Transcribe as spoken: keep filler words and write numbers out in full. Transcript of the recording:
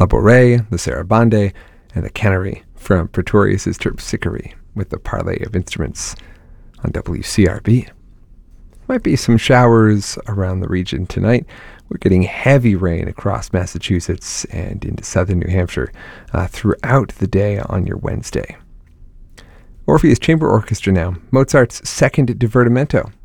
Labouré, the Sarabande, and the Canary from Pretorius' Terpsichore with the Parley of Instruments on W C R B. Might be some showers around the region tonight. We're getting heavy rain across Massachusetts and into southern New Hampshire uh, throughout the day on your Wednesday. Orpheus Chamber Orchestra now, Mozart's Second Divertimento,